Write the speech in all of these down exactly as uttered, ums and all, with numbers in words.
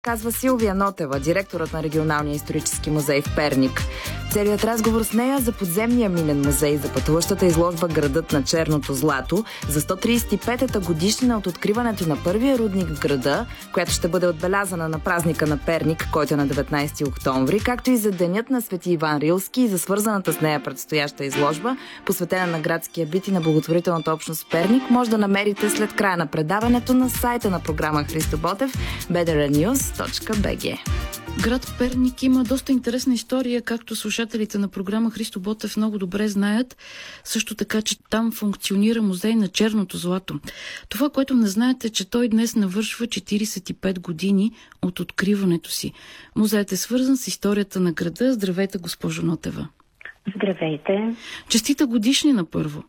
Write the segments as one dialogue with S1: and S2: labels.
S1: Казва Силвия Нотева, директорът на Регионалния исторически музей в Перник. Целият разговор с нея за подземния минен музей, за пътуващата изложба Градът на черното злато, за сто тридесет и петата годишнина от откриването на първия рудник в града, която ще бъде отбелязана на празника на Перник, който е на деветнайсети октомври, както и за денят на Свети Иван Рилски и за свързаната с нея предстояща изложба, посветена на градския бит и на благотворителната общност в Перник, може да намерите след края на предаването на сайта на програма Христо Ботев би ди ар нюз точка би джи.
S2: Град Перник има доста интересна история, както слушателите на програма Христо Ботев много добре знаят. Също така, че там функционира музей на черното злато. Това, което не знаете, че той днес навършва четирийсет и пет години от откриването си. Музеят е свързан с историята на града. Здравейте, госпожо Нотева.
S3: Здравейте.
S2: Честита годишнина първо.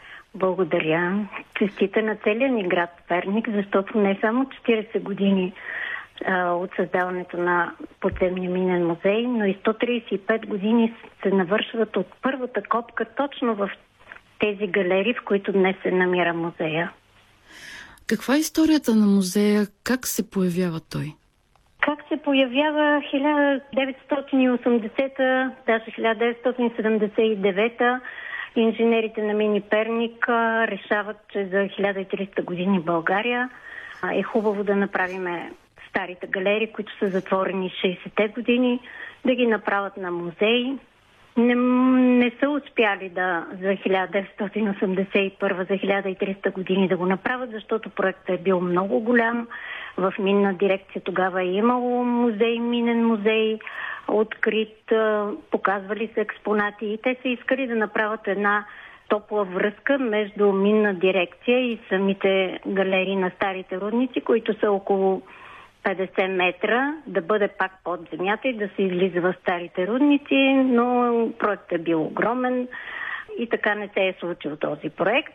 S3: Благодаря. Честита на целия ни град Перник, защото не само четирийсет години от създаването на подземния минен музей, но и сто тридесет и пет години се навършват от първата копка точно в тези галерии, в които днес се намира музея.
S2: Каква е историята на музея? Как се появява той?
S3: Как се появява хиляда деветстотин и осемдесета, даже хиляда деветстотин седемдесет и девета, инженерите на мини Перник решават, че за хиляда и триста години България е хубаво да направим старите галерии, които са затворени шейсетте години, да ги направят на музей. Не, не са успяли да за хиляда деветстотин осемдесет и първа, за хиляда и триста години да го направят, защото проектът е бил много голям. В минна дирекция тогава е имало музей, минен музей, открит, показвали се експонати и те са искали да направят една топла връзка между минна дирекция и самите галерии на старите рудници, които са около петдесет метра, да бъде пак под земята и да се излиза в старите рудници, но проектът е бил огромен и така не се е случил този проект.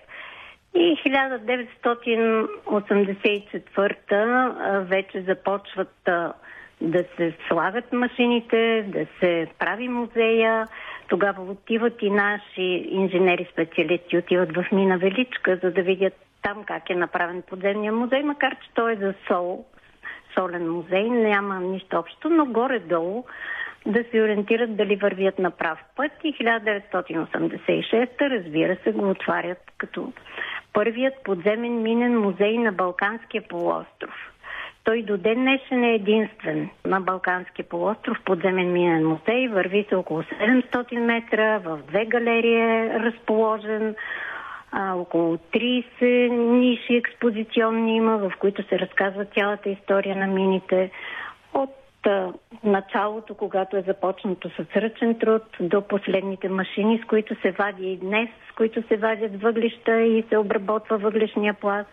S3: И хиляда деветстотин осемдесет и четвърта вече започват да се слагат машините, да се прави музея. Тогава отиват и наши инженери-специалисти, отиват в мина Величка, за да видят там как е направен подземния музей, макар че той е за сол, солен музей, няма нищо общо, но горе-долу да се ориентират дали вървят на прав път. И хиляда деветстотин осемдесет и шеста, разбира се, го отварят като първият подземен минен музей на Балканския полуостров. Той до ден днешен е единствен на Балканския полуостров подземен минен музей. Върви се около седемстотин метра, в две галерии е разположен. А, около трийсет ниши експозиционни има, в които се разказва цялата история на мините. От а, началото, когато е започнато с ръчен труд, до последните машини, с които се вади и днес, с които се вадят въглища и се обработва въглишния пласт.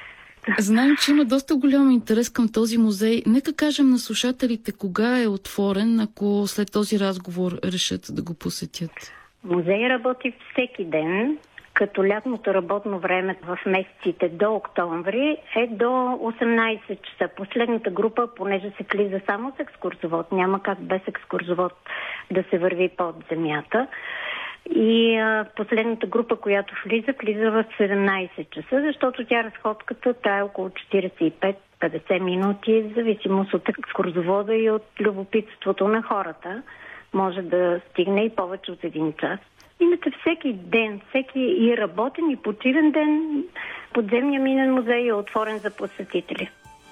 S2: Знаем, че има доста голям интерес към този музей. Нека кажем на слушателите кога е отворен, ако след този разговор решат да го посетят.
S3: Музей работи всеки ден, като лятното работно време в месеците до октомври е до осемнайсет часа. Последната група, понеже се влиза само с екскурзовод, няма как без екскурзовод да се върви под земята. И а, последната група, която влиза, влиза в седемнайсет часа, защото тя разходката трае около четирийсет и пет до петдесет минути, в зависимост от екскурзовода и от любопитството на хората. Може да стигне и повече от един час. Имате всеки ден, всеки и работен, и почивен ден, подземния минен музей е отворен за посетители.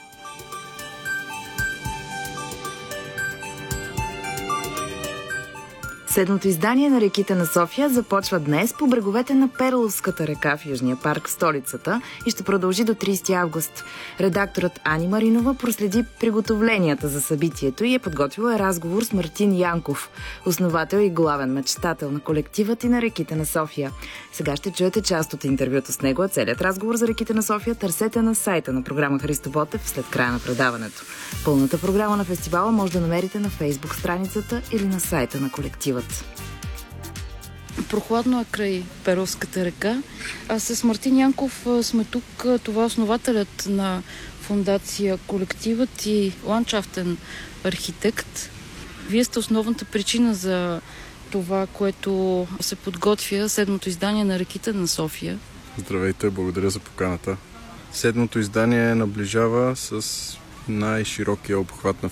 S1: Седмото издание на Реките на София започва днес по бреговете на Перловската река в Южния парк в столицата и ще продължи до трийсети август. Редакторът Ани Маринова проследи приготовленията за събитието и е подготвила разговор с Мартин Янков, основател и главен мечтател на колективът и на Реките на София. Сега ще чуете част от интервюто с него, а целият разговор за Реките на София търсете на сайта на програма Христо Ботев след края на предаването. Пълната програма на фестивала може да намерите на Фейсбук страницата или на сайта на колектива.
S2: Прохладно е край Перловската река. А с Мартин Янков сме тук. Това е основателят на фондация Колективът и ландшафтен архитект. Вие сте основната причина за това, което се подготвя седмото издание на Реките на София.
S4: Здравейте, благодаря за поканата. Седмото издание наближава с най-широкия обхват на